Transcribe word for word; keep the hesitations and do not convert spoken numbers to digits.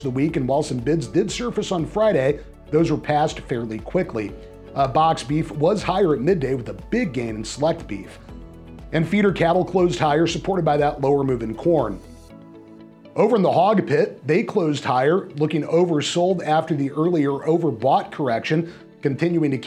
the week, and while some bids did surface on Friday, those were passed fairly quickly. Uh, box beef was higher at midday with a big gain in select beef. And feeder cattle closed higher, supported by that lower move in corn. Over in the hog pit, they closed higher, looking oversold after the earlier overbought correction, continuing to